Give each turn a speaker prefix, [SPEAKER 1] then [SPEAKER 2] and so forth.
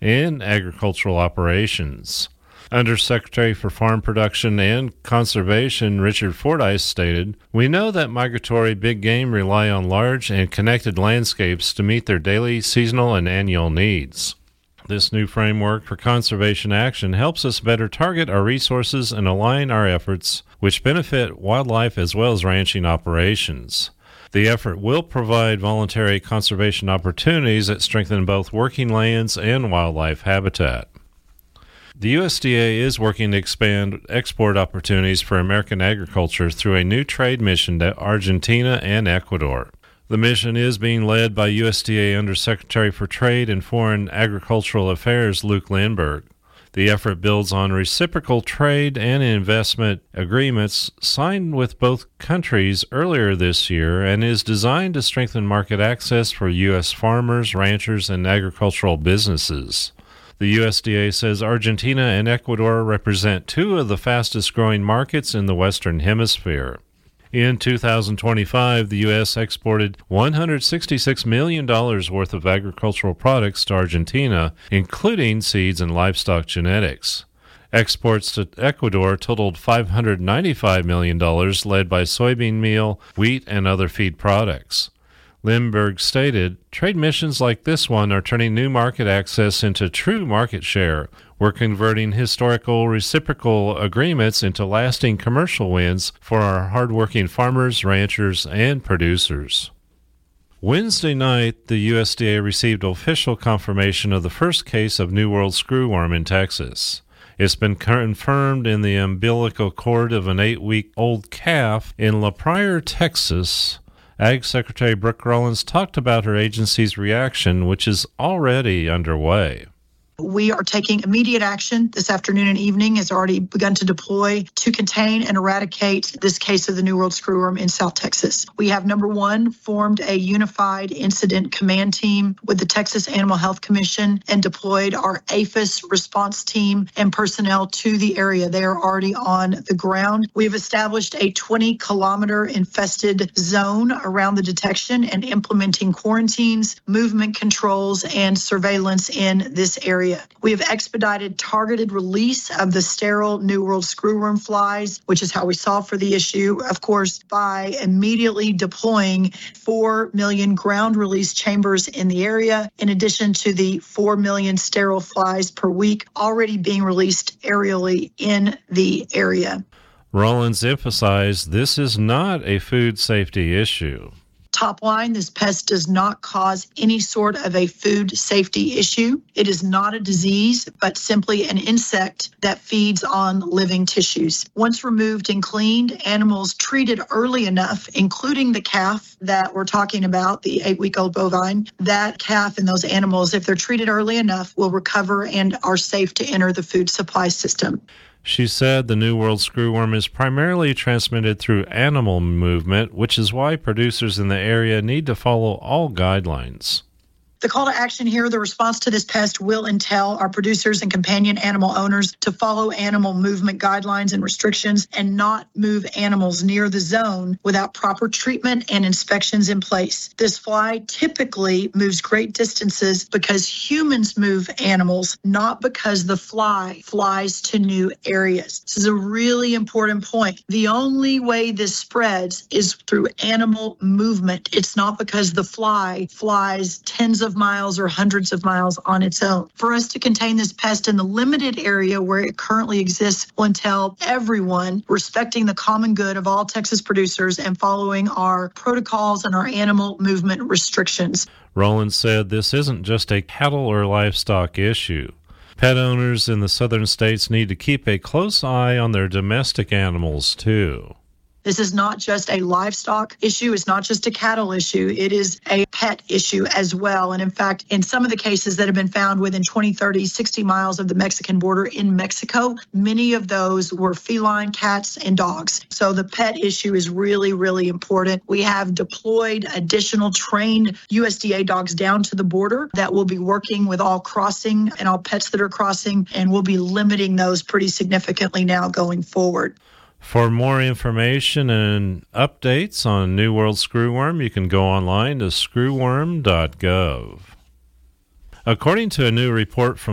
[SPEAKER 1] and agricultural operations. Undersecretary for Farm Production and Conservation Richard Fordyce stated, "We know that migratory big game rely on large and connected landscapes to meet their daily, seasonal, and annual needs. This new framework for conservation action helps us better target our resources and align our efforts, which benefit wildlife as well as ranching operations. The effort will provide voluntary conservation opportunities that strengthen both working lands and wildlife habitat." The USDA is working to expand export opportunities for American agriculture through a new trade mission to Argentina and Ecuador. The mission is being led by USDA Undersecretary for Trade and Foreign Agricultural Affairs Luke Lindberg. The effort builds on reciprocal trade and investment agreements signed with both countries earlier this year and is designed to strengthen market access for U.S. farmers, ranchers, and agricultural businesses. The USDA says Argentina and Ecuador represent two of the fastest-growing markets in the Western Hemisphere. In 2025, the U.S. exported $166 million worth of agricultural products to Argentina, including seeds and livestock genetics. Exports to Ecuador totaled $595 million, led by soybean meal, wheat, and other feed products. Lindberg stated, "Trade missions like this one are turning new market access into true market share. We're converting historical reciprocal agreements into lasting commercial wins for our hardworking farmers, ranchers, and producers." Wednesday night, the USDA received official confirmation of the first case of New World screwworm in Texas. It's been confirmed in the umbilical cord of an 8-week-old calf in La Pryor, Texas. Ag Secretary Brooke Rollins talked about her agency's reaction, which is already underway.
[SPEAKER 2] We are taking immediate action. This afternoon and evening has already begun to deploy to contain and eradicate this case of the New World screwworm in South Texas. We have, number one, formed a unified incident command team with the Texas Animal Health Commission and deployed our APHIS response team and personnel to the area. They are already on the ground. We have established a 20-kilometer infested zone around the detection and implementing quarantines, movement controls, and surveillance in this area. We have expedited targeted release of the sterile New World screwworm flies, which is how we solve for the issue, of course, by immediately deploying 4 million ground release chambers in the area, in addition to the 4 million sterile flies per week already being released aerially in the area.
[SPEAKER 1] Rollins emphasized this is not a food safety issue.
[SPEAKER 2] Top line, this pest does not cause any sort of a food safety issue. It is not a disease, but simply an insect that feeds on living tissues. Once removed and cleaned, animals treated early enough, including the calf that we're talking about, the 8-week-old bovine, that calf and those animals, if they're treated early enough, will recover and are safe to enter the food supply system.
[SPEAKER 1] She said the New World screwworm is primarily transmitted through animal movement, which is why producers in the area need to follow all guidelines.
[SPEAKER 2] The call to action here, the response to this pest will entail our producers and companion animal owners to follow animal movement guidelines and restrictions and not move animals near the zone without proper treatment and inspections in place. This fly typically moves great distances because humans move animals, not because the fly flies to new areas. This is a really important point. The only way this spreads is through animal movement. It's not because the fly flies tens of miles or hundreds of miles on its own. For us to contain this pest in the limited area where it currently exists will entail everyone respecting the common good of all Texas producers and following our protocols and our animal movement restrictions.
[SPEAKER 1] Rollins said this isn't just a cattle or livestock issue. Pet owners in the southern states need to keep a close eye on their domestic animals, too.
[SPEAKER 2] This is not just a livestock issue. It's not just a cattle issue. It is a pet issue as well. And in fact, in some of the cases that have been found within 20, 30, 60 miles of the Mexican border in Mexico, many of those were feline cats and dogs. So the pet issue is really, really important. We have deployed additional trained USDA dogs down to the border that will be working with all crossing and all pets that are crossing, and we'll be limiting those pretty significantly now going forward.
[SPEAKER 1] For more information and updates on New World screwworm, you can go online to screwworm.gov. According to a new report from